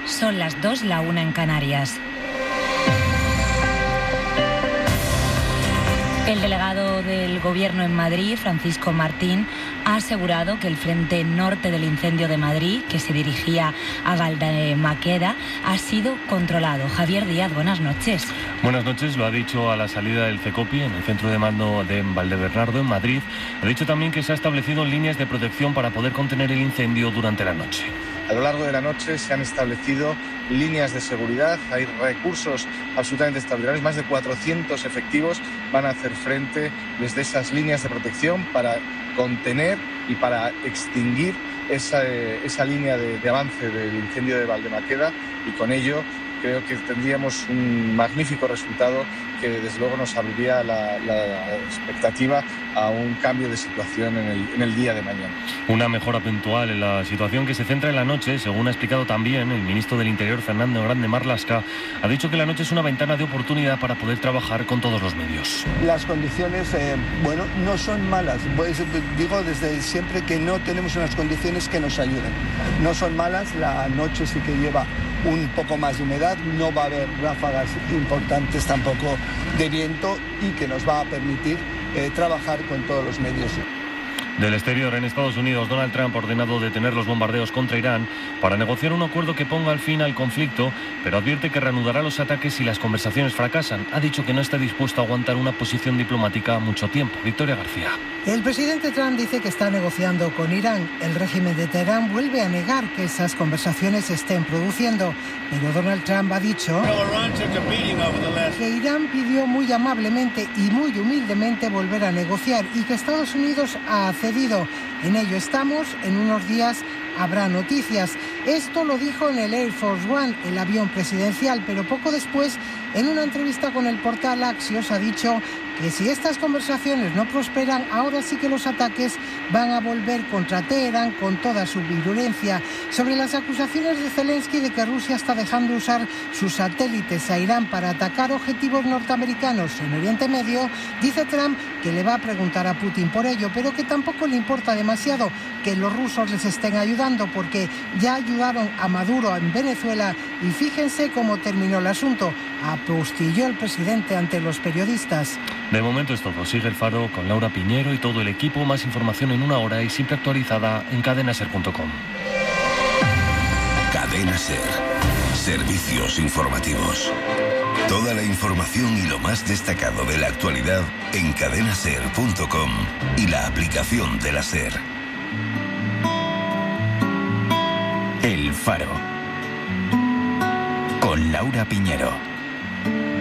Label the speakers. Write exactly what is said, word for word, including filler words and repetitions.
Speaker 1: Son las dos, la una en Canarias. El delegado del Gobierno en Madrid, Francisco Martín, ha asegurado que el frente norte del incendio de Madrid, que se dirigía a Valdemaqueda, ha sido controlado. Javier Díaz, buenas noches.
Speaker 2: Buenas noches, lo ha dicho a la salida del CECOPI en el centro de mando de Valdebernardo, en Madrid. Ha dicho también que se ha establecido líneas de protección para poder contener el incendio durante la noche.
Speaker 3: A lo largo de la noche se han establecido líneas de seguridad, hay recursos absolutamente extraordinarios, más de cuatrocientos efectivos van a hacer frente desde esas líneas de protección para contener y para extinguir esa, esa línea de, de avance del incendio de Valdemaqueda, y con ello creo que tendríamos un magnífico resultado que desde luego nos abriría la, la expectativa a un cambio de situación en el, en el día de mañana.
Speaker 2: Una mejora puntual en la situación que se centra en la noche, según ha explicado también el ministro del Interior, Fernando Grande Marlaska. Ha dicho que la noche es una ventana de oportunidad para poder trabajar con todos los medios.
Speaker 4: Las condiciones, eh, bueno, no son malas. Pues, digo desde siempre que no tenemos unas condiciones que nos ayuden. No son malas, la noche sí que lleva un poco más de humedad, no va a haber ráfagas importantes tampoco de viento y que nos va a permitir eh, trabajar con todos los medios.
Speaker 2: Del exterior, en Estados Unidos, Donald Trump ha ordenado detener los bombardeos contra Irán para negociar un acuerdo que ponga al fin al conflicto, pero advierte que reanudará los ataques si las conversaciones fracasan. Ha dicho que no está dispuesto a aguantar una posición diplomática mucho tiempo. Victoria García.
Speaker 5: El presidente Trump dice que está negociando con Irán. El régimen de Teherán vuelve a negar que esas conversaciones se estén produciendo, pero Donald Trump ha dicho que Irán pidió muy amablemente y muy humildemente volver a negociar y que Estados Unidos ha cedido. En ello estamos, en unos días habrá noticias. Esto lo dijo en el Air Force One, el avión presidencial, pero poco después, en una entrevista con el portal Axios, ha dicho que si estas conversaciones no prosperan, ahora sí que los ataques van a volver contra Teherán con toda su virulencia. Sobre las acusaciones de Zelensky de que Rusia está dejando usar sus satélites a Irán para atacar objetivos norteamericanos en Oriente Medio, dice Trump que le va a preguntar a Putin por ello, pero que tampoco le importa demasiado que los rusos les estén ayudando porque ya ayudaron a Maduro en Venezuela y fíjense cómo terminó el asunto. Apostilló el presidente ante los periodistas.
Speaker 2: De momento es todo. Sigue el Faro con Laura Piñero y todo el equipo. Más información en una hora y siempre actualizada en cadena ser punto com.
Speaker 6: Cadena Ser. Servicios informativos. Toda la información y lo más destacado de la actualidad en cadena ser punto com y la aplicación de la SER. El Faro. Con Laura Piñero.